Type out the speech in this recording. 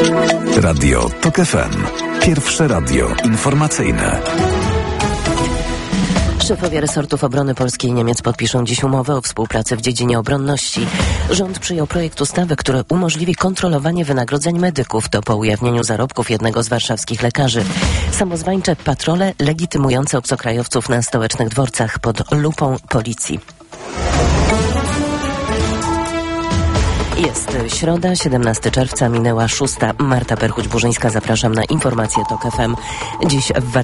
Radio TOK FM. Pierwsze radio informacyjne. Szefowie resortów obrony Polski i Niemiec podpiszą dziś umowę o współpracy w dziedzinie obronności. Rząd przyjął projekt ustawy, który umożliwi kontrolowanie wynagrodzeń medyków. To po ujawnieniu zarobków jednego z warszawskich lekarzy. Samozwańcze patrole legitymujące obcokrajowców na stołecznych dworcach pod lupą policji. Jest środa, 17 czerwca, minęła 6. Marta Perchuć-Burzyńska, zapraszam na informacje TOK FM. Dziś w